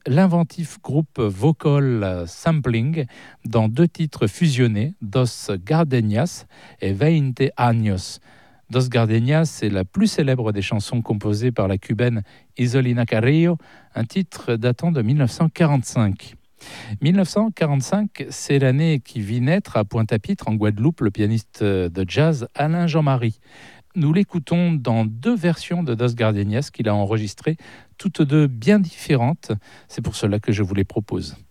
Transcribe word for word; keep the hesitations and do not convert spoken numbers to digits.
l'inventif groupe vocal Sampling dans deux titres fusionnés, Dos Gardenias et Veinte Años. Dos Gardenias est la plus célèbre des chansons composées par la cubaine Isolina Carrillo, un titre datant de mille neuf cent quarante-cinq. mille neuf cent quarante-cinq, c'est l'année qui vit naître à Pointe-à-Pitre, en Guadeloupe, le pianiste de jazz Alain Jean-Marie. Nous l'écoutons dans deux versions de Dos Gardenias qu'il a enregistrées, toutes deux bien différentes. C'est pour cela que je vous les propose.